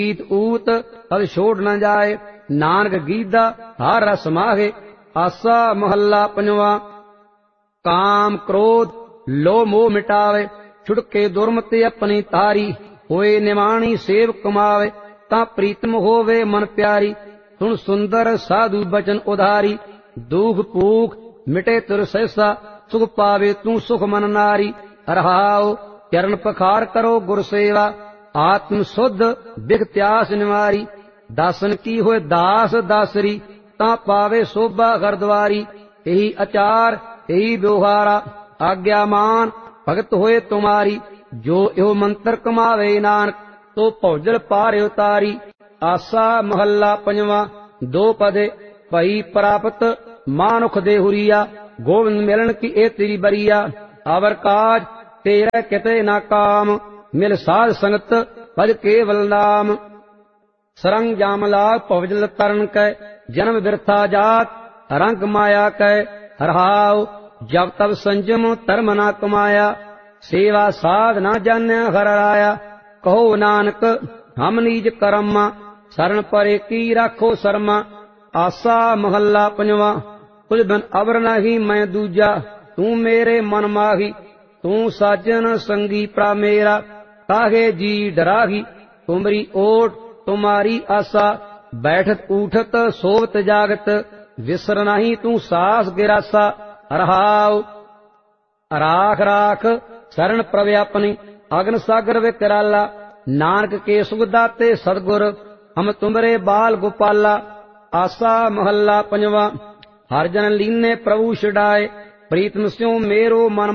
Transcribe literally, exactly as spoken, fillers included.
ਰੀਤ ਊਤ ਤਦ ਛੋੜ न जाए, नानक गीदा हर रस माहे। आसा महला पंजवा। काम क्रोध लोह मोह मिटावे, छुड़के दुर्मति अपनी तारी। होए निमाणी सेव कमावे, ता प्रीतम होवे मन प्यारी। सुन सुंदर साधु बचन उधारी, दुख भूख मिटे तुर सहसा। सुख पावे तू सुख मन नारी। रहाओ चरण पखार करो गुर सेवा, आत्म शुद्ध बिख त्यास निवारी। दासन की होए दास दासरी, ता पावे शोभा घरद्वारी। यही आचार यही व्यवहारा, आज्ञा मान भगत होए तुम्हारी। जो यो मंत्र कमावे नानक, तो भौजल पार उतारी। आसा महला पंजवा। दो पदे भई प्राप्त मानुख दे हुरिया, गोविंद मिलन की ए तेरी बरिया। अवर काज तेरा किते ना काम, मिल साध संगत भज केवल नाम। सरंग जाम लाग भवजल तरन कै, जन्म बिरथा जात रंग माया कै। रहाओ जब तब संजम धर्म ना कमाया, सेवा साध ना जान्या हर आया। कहो नानक हम नीज करम, शरण परे की राखो शर्मा। आसा महला पंजवा। कुछ बिन अवर नहीं मैं दूजा, तू मेरे मन माही। तू साजन संगी प्रा मेरा, काहे जी डराही। तुमरी ओट तुम्हारी आसा, बैठत उठत सोवत जागत। विसर नहीं तू सास गिरासा। रहाओ राख राख शरण प्रभ अपनी, अगन सागर विकराला। नानक के सुख दाते सतगुर, हम तुमरे बाल गोपाला। आसा महला पंजवा। हर जन लीने प्रभु छुड़ाए, प्रीतम स्यों मेरो मन